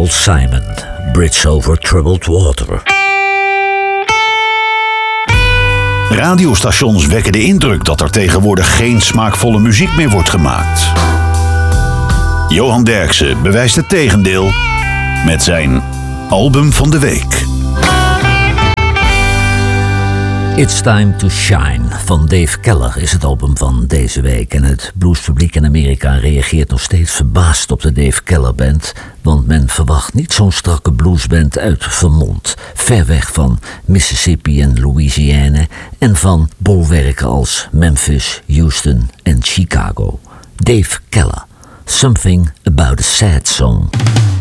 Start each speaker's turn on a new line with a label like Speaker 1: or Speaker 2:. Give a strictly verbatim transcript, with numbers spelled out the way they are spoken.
Speaker 1: Paul Simon, Bridge Over Troubled Water.
Speaker 2: Radiostations wekken de indruk dat er tegenwoordig geen smaakvolle muziek meer wordt gemaakt. Johan Derksen bewijst het tegendeel met zijn album van de week.
Speaker 1: It's Time to Shine van Dave Keller is het album van deze week. En het bluespubliek in Amerika reageert nog steeds verbaasd op de Dave Keller Band. Want men verwacht niet zo'n strakke bluesband uit Vermont. Ver weg van Mississippi en Louisiana. En van bolwerken als Memphis, Houston en Chicago. Dave Keller, Something About a Sad Song.